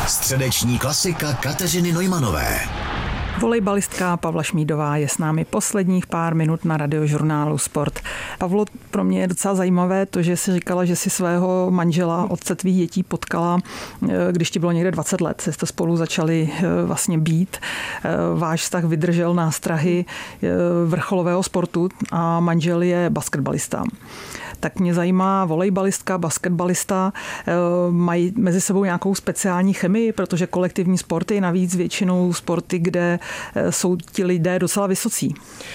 Středeční klasika Kateřiny Neumanové. Volejbalistka Pavla Šmídová je s námi posledních pár minut na Radiožurnálu Sport. Pavlo, pro mě je docela zajímavé to, že jsi říkala, že si svého manžela, otce tvých dětí potkala, když ti bylo někde 20 let, jste spolu začali vlastně být. Váš vztah vydržel nástrahy vrcholového sportu a manžel je basketbalista. Tak mě zajímá, volejbalistka, basketbalista mají mezi sebou nějakou speciální chemii, protože kolektivní sporty je navíc většinou sporty, kde jsou ti lidé docela vysocí.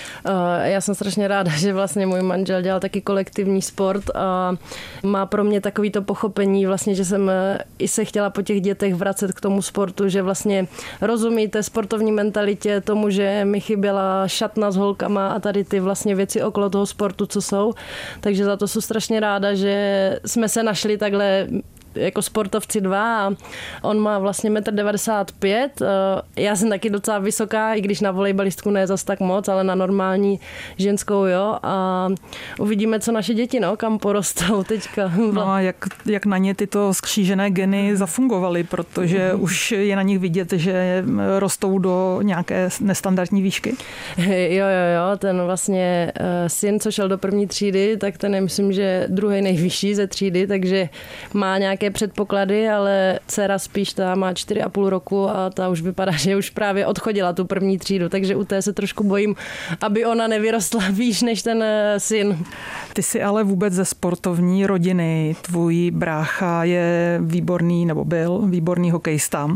Já jsem strašně ráda, že vlastně můj manžel dělal taky kolektivní sport a má pro mě takový to pochopení, vlastně, že jsem i se chtěla po těch dětech vracet k tomu sportu, že vlastně rozumíte sportovní mentalitě, tomu, že mi chyběla šatna s holkama a tady ty vlastně věci okolo toho sportu, co jsou. Takže za to jsem strašně ráda, že jsme se našli takhle jako sportovci dva a on má vlastně 1,95 m. Já jsem taky docela vysoká, i když na volejbalistku ne zas tak moc, ale na normální ženskou jo. A uvidíme, co naše děti, kam porostou teďka. No a jak na ně tyto skřížené geny zafungovaly, protože už je na nich vidět, že rostou do nějaké nestandardní výšky? Jo, ten vlastně syn, co šel do první třídy, tak ten je, myslím, že druhý nejvyšší ze třídy, takže má nějaké předpoklady, ale dcera spíš ta má 4,5 roku a ta už vypadá, že už právě odchodila tu první třídu, takže u té se trošku bojím, aby ona nevyrostla výš než ten syn. Ty jsi ale vůbec ze sportovní rodiny. Tvůj brácha je výborný, nebo byl výborný hokejista.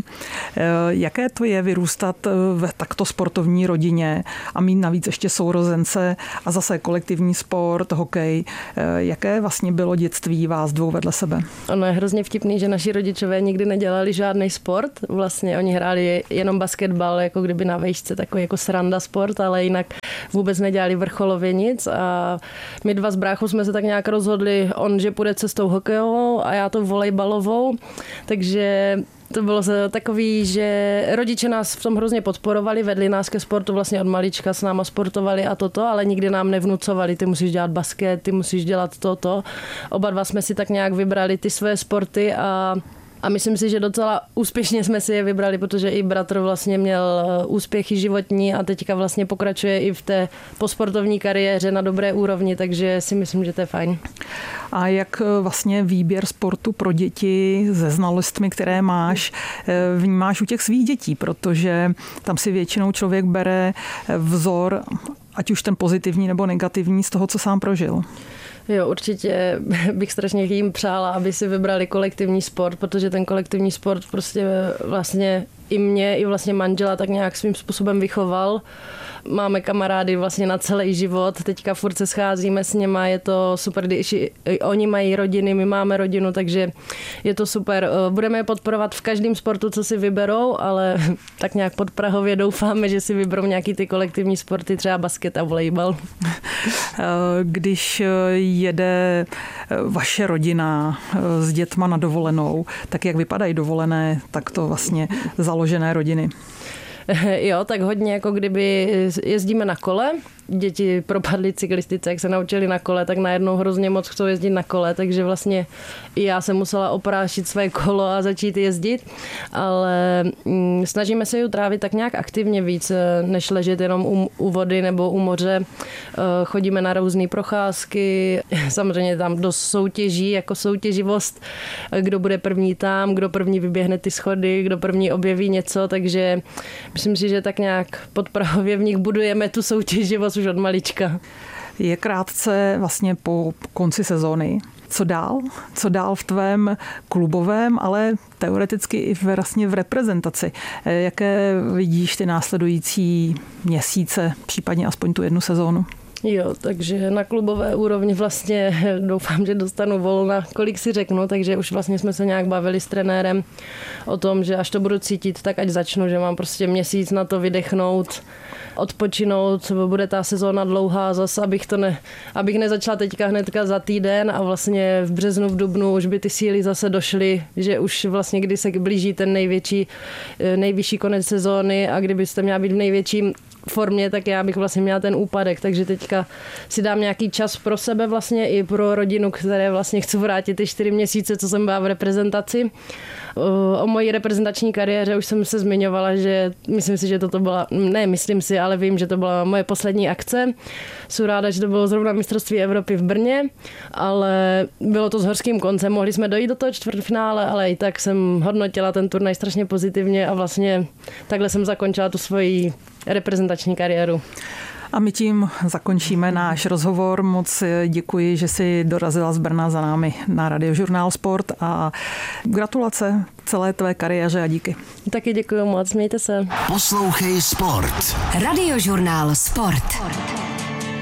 Jaké to je vyrůstat v takto sportovní rodině a mít navíc ještě sourozence a zase kolektivní sport, hokej? Jaké vlastně bylo dětství vás dvou vedle sebe? Ono je hrozně vtipný, že naši rodičové nikdy nedělali žádný sport. Vlastně oni hráli jenom basketbal, jako kdyby na vejšce, takový jako sranda sport, ale jinak vůbec nedělali vrcholově nic a my dva s bráchou jsme se tak nějak rozhodli, on, že půjde cestou hokejovou a já to volejbalovou, takže to bylo takový, že rodiče nás v tom hrozně podporovali, vedli nás ke sportu, vlastně od malička s náma sportovali a toto, ale nikdy nám nevnucovali, ty musíš dělat basket, ty musíš dělat toto. Oba dva jsme si tak nějak vybrali ty své sporty a myslím si, že docela úspěšně jsme si je vybrali, protože i bratr vlastně měl úspěchy životní a teďka vlastně pokračuje i v té posportovní kariéře na dobré úrovni, takže si myslím, že to je fajn. A jak vlastně výběr sportu pro děti se znalostmi, které máš, vnímáš u těch svých dětí, protože tam si většinou člověk bere vzor, ať už ten pozitivní nebo negativní, z toho, co sám prožil. Jo, určitě bych strašně jim přála, aby si vybrali kolektivní sport, protože ten kolektivní sport prostě vlastně i mě, i vlastně manžela tak nějak svým způsobem vychoval. Máme kamarády vlastně na celý život, teďka furt se scházíme s něma, je to super, když oni mají rodiny, my máme rodinu, takže je to super. Budeme je podporovat v každém sportu, co si vyberou, ale tak nějak podprahově doufáme, že si vyberou nějaký ty kolektivní sporty, třeba basket a volejbal. Když jede vaše rodina s dětma na dovolenou, tak jak vypadají dovolené takto vlastně založené rodiny? Jo, tak hodně jako kdyby jezdíme na kole. Děti propadly cyklistice, jak se naučili na kole, tak najednou hrozně moc chcou jezdit na kole, takže vlastně i já jsem musela oprášit své kolo a začít jezdit, ale snažíme se ji trávit tak nějak aktivně víc, než ležet jenom u vody nebo u moře. Chodíme na různé procházky, samozřejmě tam dost soutěží, jako soutěživost, kdo bude první tam, kdo první vyběhne ty schody, kdo první objeví něco, takže myslím si, že tak nějak podprahově v nich budujeme tu soutěživost už od malička. Je krátce vlastně po konci sezóny. Co dál? Co dál v tvém klubovém, ale teoreticky i vlastně v reprezentaci? Jaké vidíš ty následující měsíce, případně aspoň tu jednu sezónu? Jo, takže na klubové úrovni vlastně doufám, že dostanu volna, kolik si řeknu, takže už vlastně jsme se nějak bavili s trenérem o tom, že až to budu cítit, tak ať začnu, že mám prostě měsíc na to vydechnout, odpočinout, bude ta sezóna dlouhá zase, abych nezačala teďka hnedka za týden a vlastně v březnu, v dubnu už by ty síly zase došly, že už vlastně kdy se blíží ten nejvyšší konec sezóny a kdybyste měla být v největším formě, tak já bych vlastně měla ten úpadek, takže teďka si dám nějaký čas pro sebe vlastně i pro rodinu, které vlastně chci vrátit ty 4 měsíce, co jsem byla v reprezentaci. O mojí reprezentační kariéře už jsem se zmiňovala, že myslím si, že toto byla, ne myslím si, ale vím, že to byla moje poslední akce. Jsem ráda, že to bylo zrovna mistrovství Evropy v Brně, ale bylo to s horským koncem, mohli jsme dojít do toho čtvrtfinále, ale i tak jsem hodnotila ten turnaj strašně pozitivně a vlastně takhle jsem zakončila tu svoji reprezentační kariéru. A my tím zakončíme náš rozhovor. Moc děkuji, že jsi dorazila z Brna za námi na Radiožurnál Sport a gratulace celé tvé kariéře a díky. Taky děkuji moc, mějte se. Poslouchej Sport. Radiožurnál Sport.